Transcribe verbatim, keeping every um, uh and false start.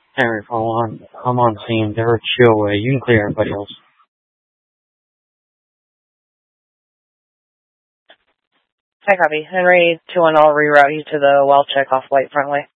Henry, I'm on, I'm on scene. They're a chill away. You can clear everybody else. Hi, copy. Henry, two one, I'll reroute you to the well check off white frontway.